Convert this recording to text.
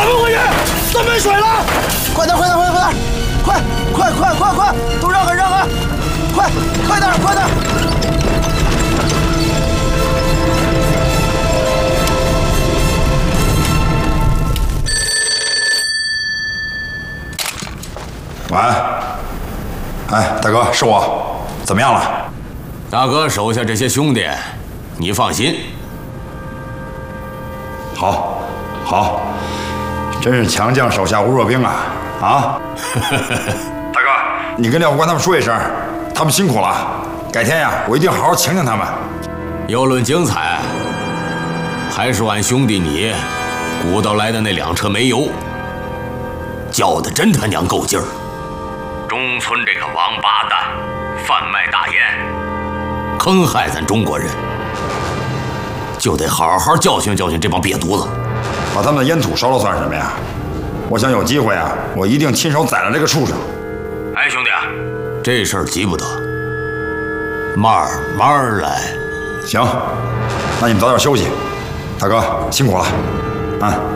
怎么回事？怎么没水了？快点，快！都让开！快点！ 晚安。哎，大哥，是我，怎么样了？ 大哥手下这些兄弟，你放心。 好，真是强将手下无弱兵啊！啊，大哥，你跟廖副官他们说一声，他们辛苦了。改天呀，我一定好好请他们。 又论精彩，还是俺兄弟你鼓捣来的那2车煤油，叫的真他娘够劲儿。中村这个王八蛋，贩卖大烟，坑害咱中国人，就得好好教训教训这帮瘪犊子。 把他们的烟土烧了算什么呀？我想有机会啊，我一定亲手宰了这个畜生。 哎，兄弟，这事儿急不得，慢慢来。 行，那你们早点休息。大哥辛苦了，啊。